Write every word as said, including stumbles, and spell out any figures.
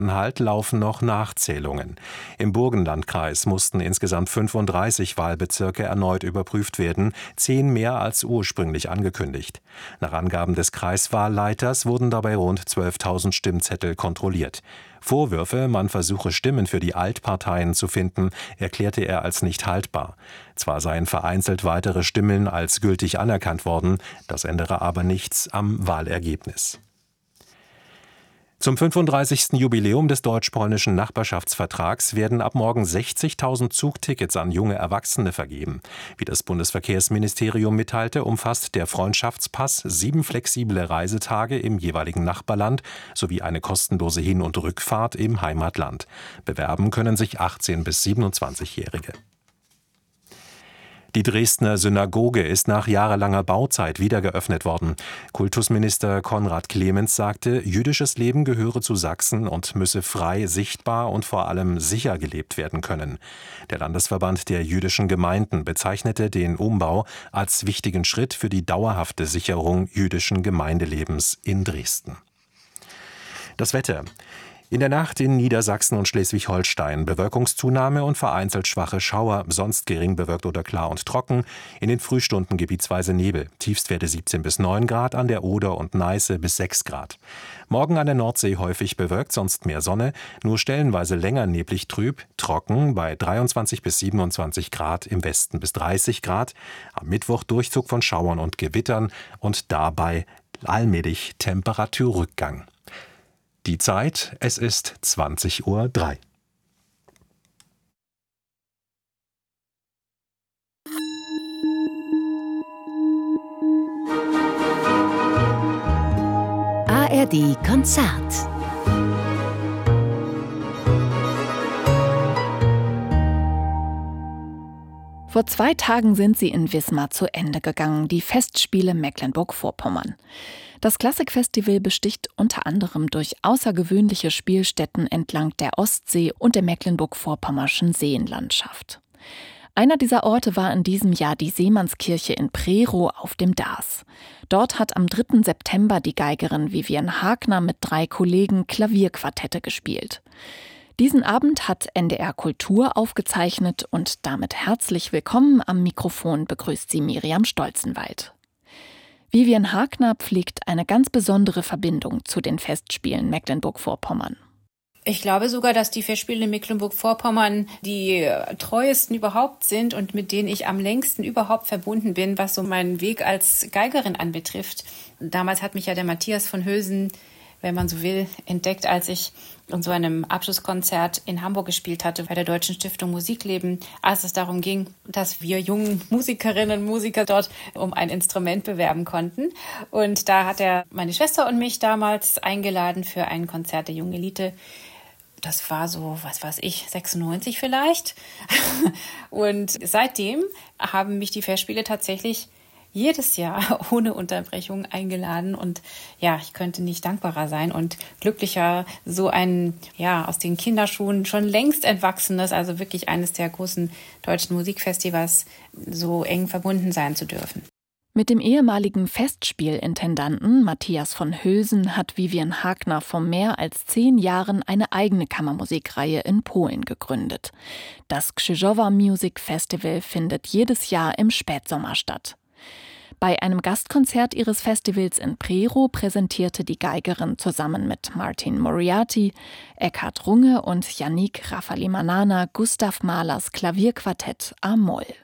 Sachsen-Anhalt laufen noch Nachzählungen. Im Burgenlandkreis mussten insgesamt fünfunddreißig Wahlbezirke erneut überprüft werden, zehn mehr als ursprünglich angekündigt. Nach Angaben des Kreiswahlleiters wurden dabei rund zwölftausend Stimmzettel kontrolliert. Vorwürfe, man versuche Stimmen für die Altparteien zu finden, erklärte er als nicht haltbar. Zwar seien vereinzelt weitere Stimmen als gültig anerkannt worden, das ändere aber nichts am Wahlergebnis. Zum fünfunddreißigsten Jubiläum des deutsch-polnischen Nachbarschaftsvertrags werden ab morgen sechzigtausend Zugtickets an junge Erwachsene vergeben. Wie das Bundesverkehrsministerium mitteilte, umfasst der Freundschaftspass sieben flexible Reisetage im jeweiligen Nachbarland sowie eine kostenlose Hin- und Rückfahrt im Heimatland. Bewerben können sich achtzehn- bis siebenundzwanzigjährige. Die Dresdner Synagoge ist nach jahrelanger Bauzeit wieder geöffnet worden. Kultusminister Konrad Clemens sagte, jüdisches Leben gehöre zu Sachsen und müsse frei, sichtbar und vor allem sicher gelebt werden können. Der Landesverband der jüdischen Gemeinden bezeichnete den Umbau als wichtigen Schritt für die dauerhafte Sicherung jüdischen Gemeindelebens in Dresden. Das Wetter. In der Nacht in Niedersachsen und Schleswig-Holstein Bewölkungszunahme und vereinzelt schwache Schauer, sonst gering bewölkt oder klar und trocken. In den Frühstunden gebietsweise Nebel. Tiefstwerte siebzehn bis neun Grad, an der Oder und Neiße bis sechs Grad. Morgen an der Nordsee häufig bewölkt, sonst mehr Sonne, nur stellenweise länger neblig trüb, trocken bei dreiundzwanzig bis siebenundzwanzig Grad, im Westen bis dreißig Grad. Am Mittwoch Durchzug von Schauern und Gewittern und dabei allmählich Temperaturrückgang. Die Zeit, es ist zwanzig Uhr drei. A R D Konzert. Vor zwei Tagen sind sie in Wismar zu Ende gegangen, die Festspiele Mecklenburg-Vorpommern. Das Klassikfestival besticht unter anderem durch außergewöhnliche Spielstätten entlang der Ostsee und der mecklenburg-vorpommerschen Seenlandschaft. Einer dieser Orte war in diesem Jahr die Seemannskirche in Prerow auf dem Darß. Dort hat am dritten September die Geigerin Vivian Hagner mit drei Kollegen Klavierquartette gespielt. Diesen Abend hat N D R Kultur aufgezeichnet und damit herzlich willkommen am Mikrofon begrüßt sie Miriam Stolzenwald. Vivian Hagner pflegt eine ganz besondere Verbindung zu den Festspielen Mecklenburg-Vorpommern. Ich glaube sogar, dass die Festspiele in Mecklenburg-Vorpommern die treuesten überhaupt sind und mit denen ich am längsten überhaupt verbunden bin, was so meinen Weg als Geigerin anbetrifft. Damals hat mich ja der Matthias von Hösen, wenn man so will, entdeckt, als ich in so einem Abschlusskonzert in Hamburg gespielt hatte bei der Deutschen Stiftung Musikleben, als es darum ging, dass wir jungen Musikerinnen und Musiker dort um ein Instrument bewerben konnten. Und da hat er meine Schwester und mich damals eingeladen für ein Konzert der Jungen Elite. Das war so, was weiß ich, sechsundneunzig vielleicht. Und seitdem haben mich die Festspiele tatsächlich jedes Jahr ohne Unterbrechung eingeladen und ja, ich könnte nicht dankbarer sein und glücklicher, so ein, ja, aus den Kinderschuhen schon längst entwachsenes, also wirklich eines der großen deutschen Musikfestivals, so eng verbunden sein zu dürfen. Mit dem ehemaligen Festspielintendanten Matthias von Hösen hat Vivian Hagner vor mehr als zehn Jahren eine eigene Kammermusikreihe in Polen gegründet. Das Krzyżowa Music Festival findet jedes Jahr im Spätsommer statt. Bei einem Gastkonzert ihres Festivals in Prerow präsentierte die Geigerin zusammen mit Martin Moriarty, Eckhard Runge und Yannick Rafalimanana Gustav Mahlers Klavierquartett A-Moll.